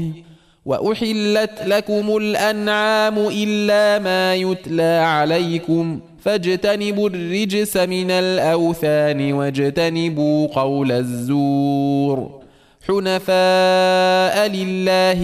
وأحلت لكم الأنعام إلا ما يتلى عليكم فاجتنبوا الرجس من الأوثان واجتنبوا قول الزور حنفاء لله